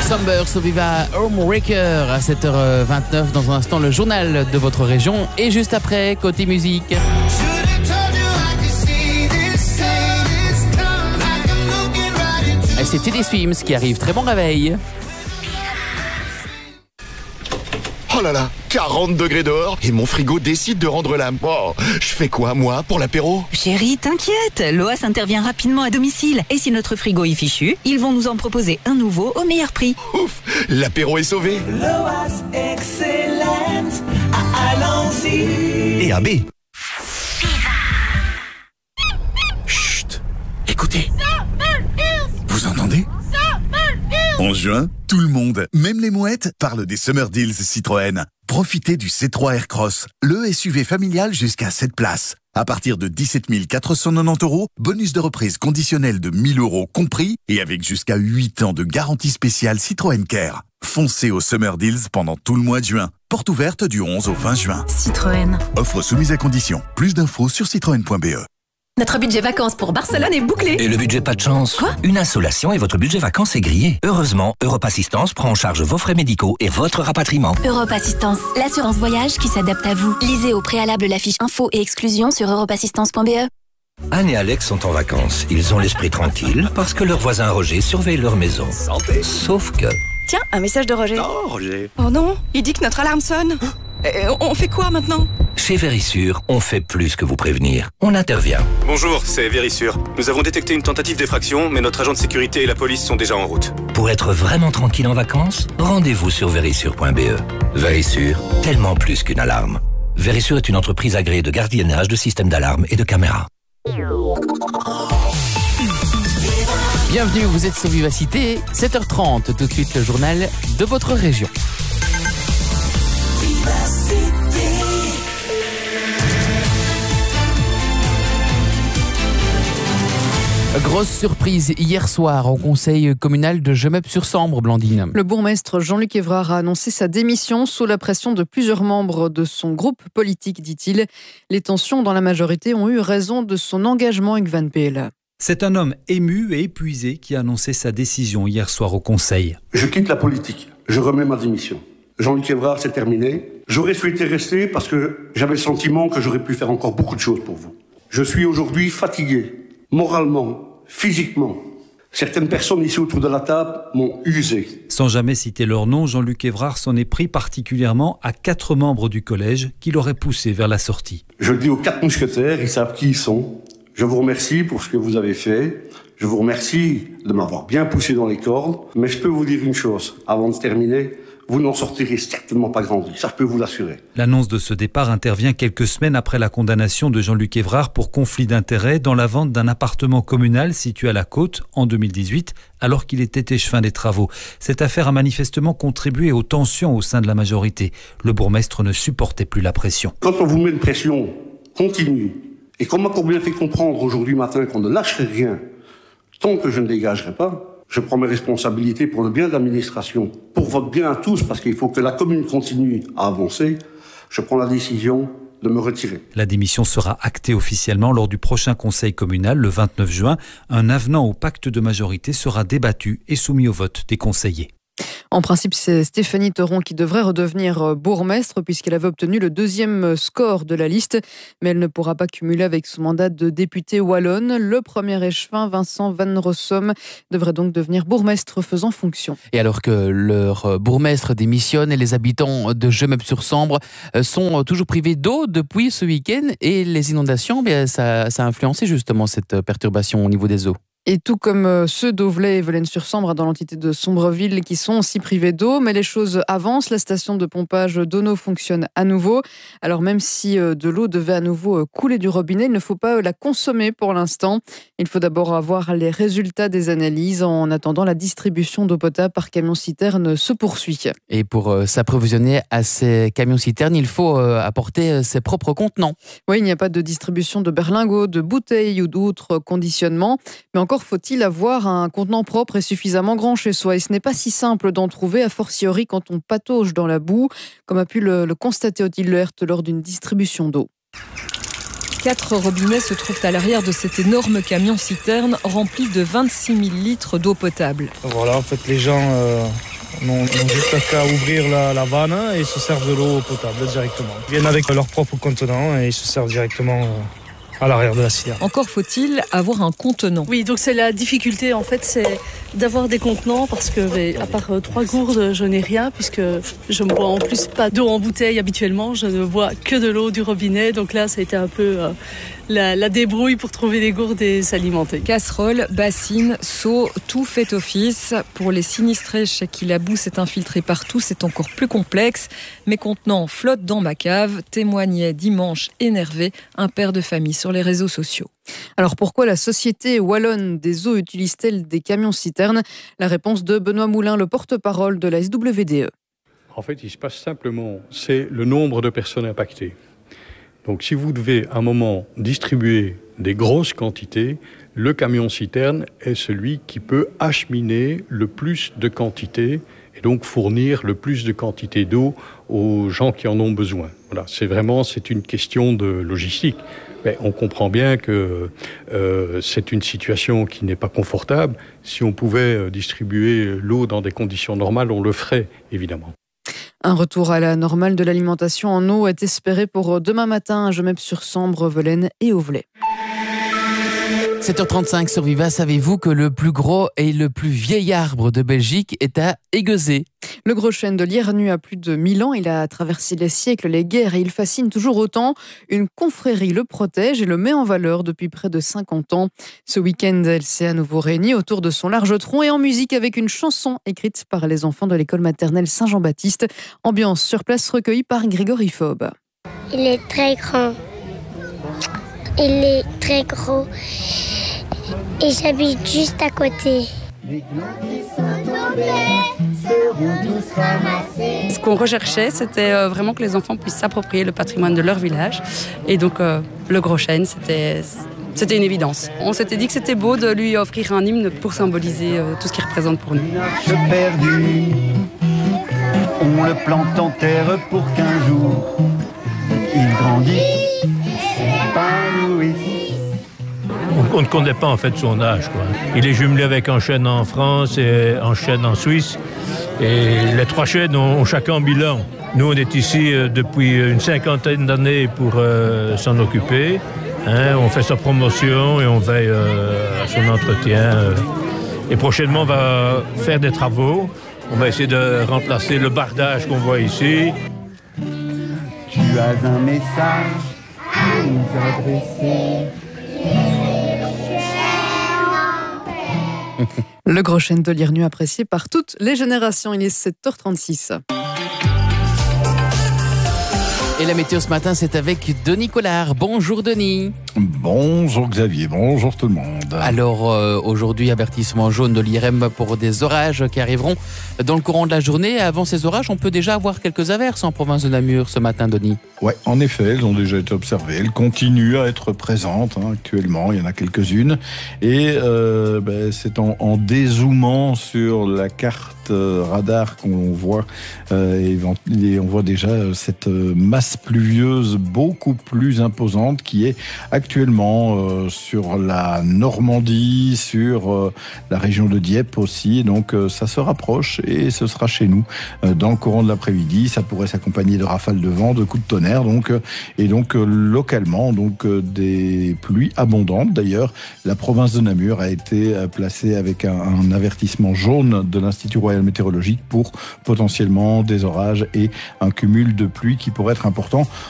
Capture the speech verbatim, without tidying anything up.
Somber, Soviva, Homewrecker à sept heures vingt-neuf. Dans un instant, le journal de votre région. Et juste après, côté musique. Et c'est Teddy Swims qui arrive. Très bon réveil. Oh là là, quarante degrés dehors et mon frigo décide de rendre l'âme. Oh, je fais quoi, moi, pour l'apéro? Chérie, t'inquiète, l'O A S intervient rapidement à domicile. Et si notre frigo est fichu, ils vont nous en proposer un nouveau au meilleur prix. Ouf, l'apéro est sauvé. L'O A S Excellence à Alancy. Et à B. Chut, écoutez. Vous entendez? En juin, tout le monde, même les mouettes, parle des Summer Deals Citroën. Profitez du C trois Aircross, le S U V familial jusqu'à sept places. À partir de dix-sept mille quatre cent quatre-vingt-dix euros, bonus de reprise conditionnel de mille euros compris et avec jusqu'à huit ans de garantie spéciale Citroën Care. Foncez aux Summer Deals pendant tout le mois de juin. Porte ouverte du onze au vingt juin. Citroën. Offre soumise à condition. Plus d'infos sur citroën point b e. Notre budget vacances pour Barcelone est bouclé. Et le budget pas de chance? Quoi? Une insolation et votre budget vacances est grillé. Heureusement, Europe Assistance prend en charge vos frais médicaux et votre rapatriement. Europe Assistance, l'assurance voyage qui s'adapte à vous. Lisez au préalable la fiche info et exclusion sur europe assistance point b e. Anne et Alex sont en vacances. Ils ont l'esprit tranquille parce que leur voisin Roger surveille leur maison. Santé. Sauf que... Tiens, un message de Roger. Non, Roger. Oh non, il dit que notre alarme sonne. Et on fait quoi maintenant? Chez Vérissure, on fait plus que vous prévenir. On intervient. Bonjour, c'est Vérissure. Nous avons détecté une tentative d'effraction, mais notre agent de sécurité et la police sont déjà en route. Pour être vraiment tranquille en vacances, rendez-vous sur vérissure point b e. Vérissure, tellement plus qu'une alarme. Vérissure est une entreprise agréée de gardiennage de systèmes d'alarme et de caméras. Bienvenue, vous êtes sur Vivacité, sept heures trente. Tout de suite, le journal de votre région. Grosse surprise hier soir au conseil communal de Gemep-sur-Sambre, Blandine. Le bourgmestre Jean-Luc Évrard a annoncé sa démission sous la pression de plusieurs membres de son groupe politique, dit-il. Les tensions dans la majorité ont eu raison de son engagement avec Van P L A. C'est un homme ému et épuisé qui a annoncé sa décision hier soir au conseil. Je quitte la politique, je remets ma démission. Jean-Luc Évrard, c'est terminé. J'aurais souhaité rester parce que j'avais le sentiment que j'aurais pu faire encore beaucoup de choses pour vous. Je suis aujourd'hui fatigué. Moralement, physiquement, certaines personnes ici autour de la table m'ont usé. Sans jamais citer leur nom, Jean-Luc Évrard s'en est pris particulièrement à quatre membres du collège qui l'auraient poussé vers la sortie. Je le dis aux quatre mousquetaires, ils savent qui ils sont. Je vous remercie pour ce que vous avez fait. Je vous remercie de m'avoir bien poussé dans les cordes. Mais je peux vous dire une chose, avant de terminer, vous n'en sortirez certainement pas grandi, ça je peux vous l'assurer. L'annonce de ce départ intervient quelques semaines après la condamnation de Jean-Luc Évrard pour conflit d'intérêts dans la vente d'un appartement communal situé à la Côte en deux mille dix-huit, alors qu'il était échevin des travaux. Cette affaire a manifestement contribué aux tensions au sein de la majorité. Le bourgmestre ne supportait plus la pression. Quand on vous met une pression continue, et qu'on m'a bien fait comprendre aujourd'hui matin qu'on ne lâcherait rien tant que je ne dégagerai pas, je prends mes responsabilités pour le bien de l'administration, pour votre bien à tous, parce qu'il faut que la commune continue à avancer. Je prends la décision de me retirer. La démission sera actée officiellement lors du prochain conseil communal le vingt-neuf juin. Un avenant au pacte de majorité sera débattu et soumis au vote des conseillers. En principe, c'est Stéphanie Theron qui devrait redevenir bourgmestre puisqu'elle avait obtenu le deuxième score de la liste, mais elle ne pourra pas cumuler avec son mandat de députée wallonne. Le premier échevin, Vincent Van Rossum, devrait donc devenir bourgmestre faisant fonction. Et alors que leur bourgmestre démissionne et les habitants de Gemep-sur-Sambre sont toujours privés d'eau depuis ce week-end et les inondations, bien, ça, ça a influencé justement cette perturbation au niveau des eaux. Et tout comme ceux d'Auvelais et Velaines-sur-Sambre dans l'entité de Sombreville qui sont aussi privés d'eau, mais les choses avancent. La station de pompage d'Ono fonctionne à nouveau. Alors même si de l'eau devait à nouveau couler du robinet, il ne faut pas la consommer pour l'instant. Il faut d'abord avoir les résultats des analyses. En attendant, la distribution d'eau potable par camion-citerne se poursuit. Et pour s'approvisionner à ces camions-citernes, il faut apporter ses propres contenants. Oui, il n'y a pas de distribution de berlingots, de bouteilles ou d'autres conditionnements. Mais encore faut-il avoir un contenant propre et suffisamment grand chez soi. Et ce n'est pas si simple d'en trouver, a fortiori quand on patauge dans la boue, comme a pu le, le constater Odile Lehert lors d'une distribution d'eau. Quatre robinets se trouvent à l'arrière de cet énorme camion-citerne rempli de vingt-six mille litres d'eau potable. Voilà, en fait, les gens euh, Ils n'ont juste qu'à ouvrir la, la vanne et ils se servent de l'eau potable directement. Ils viennent avec leur propre contenant et ils se servent directement à l'arrière de la citerne. Encore faut-il avoir un contenant. Oui, donc c'est la difficulté en fait, c'est d'avoir des contenants parce que mais, à part euh, trois gourdes, je n'ai rien puisque je ne bois en plus pas d'eau en bouteille habituellement, je ne bois que de l'eau du robinet. Donc là, ça a été un peu euh, la, la débrouille pour trouver des gourdes et s'alimenter. Casserole, bassine, seau, tout fait office. Pour les sinistrés chez qui la boue s'est infiltrée partout, c'est encore plus complexe. Mes contenants flottent dans ma cave, témoignait dimanche énervé un père de famille sur les réseaux sociaux. Alors pourquoi la Société Wallonne des Eaux utilise-t-elle des camions-citernes ? La réponse de Benoît Moulin, le porte-parole de la S W D E. En fait, il se passe simplement, c'est le nombre de personnes impactées. Donc si vous devez à un moment distribuer des grosses quantités, le camion-citerne est celui qui peut acheminer le plus de quantité et donc fournir le plus de quantité d'eau aux gens qui en ont besoin. Voilà, c'est vraiment c'est une question de logistique. Mais on comprend bien que euh, c'est une situation qui n'est pas confortable. Si on pouvait distribuer l'eau dans des conditions normales, on le ferait, évidemment. Un retour à la normale de l'alimentation en eau est espéré pour demain matin à Gemep-sur-Sambre, Velaine et Auvelais. sept heures trente-cinq sur Viva, savez-vous que le plus gros et le plus vieil arbre de Belgique est à Aiguezé ? Le gros chêne de Liernu a plus de mille ans, il a traversé les siècles, les guerres et il fascine toujours autant. Une confrérie le protège et le met en valeur depuis près de cinquante ans. Ce week-end, elle s'est à nouveau réunie autour de son large tronc et en musique avec une chanson écrite par les enfants de l'école maternelle Saint-Jean-Baptiste. Ambiance sur place recueillie par Grégory Faube. Il est très grand. Il est très gros. Et j'habite juste à côté. Ce qu'on recherchait, c'était vraiment que les enfants puissent s'approprier le patrimoine de leur village. Et donc, euh, le gros chêne, c'était, c'était une évidence. On s'était dit que c'était beau de lui offrir un hymne pour symboliser euh, tout ce qu'il représente pour nous. Perdu, on le plante en terre pour qu'un jour il grandisse, s'épanouisse. On ne connaît pas en fait son âge, quoi. Il est jumelé avec un chêne en France et un chêne en Suisse. Et les trois chênes ont chacun mille ans. Nous, on est ici depuis une cinquantaine d'années pour euh, s'en occuper. Hein, on fait sa promotion et on veille euh, à son entretien. Et prochainement, on va faire des travaux. On va essayer de remplacer le bardage qu'on voit ici. Tu as un message à nous adresser. Le gros chêne de Liernu apprécié par toutes les générations. Il est sept heures trente-six. Et la météo ce matin, c'est avec Denis Collard. Bonjour Denis. Bonjour Xavier, bonjour tout le monde. Alors euh, aujourd'hui, avertissement jaune de l'I R M pour des orages qui arriveront dans le courant de la journée. Avant ces orages, on peut déjà avoir quelques averses en province de Namur ce matin, Denis. Oui, en effet, elles ont déjà été observées. Elles continuent à être présentes hein, actuellement. Il y en a quelques-unes. Et euh, ben, c'est en, en dézoomant sur la carte euh, radar qu'on voit euh, et, et on voit déjà cette masse pluvieuse beaucoup plus imposante qui est actuellement euh, sur la Normandie, sur euh, la région de Dieppe aussi. Donc euh, ça se rapproche et ce sera chez nous euh, dans le courant de l'après-midi. Ça pourrait s'accompagner de rafales de vent, de coups de tonnerre. Donc, euh, et donc euh, localement, donc, euh, des pluies abondantes. D'ailleurs, la province de Namur a été euh, placée avec un, un avertissement jaune de l'Institut Royal Météorologique pour potentiellement des orages et un cumul de pluie qui pourrait être important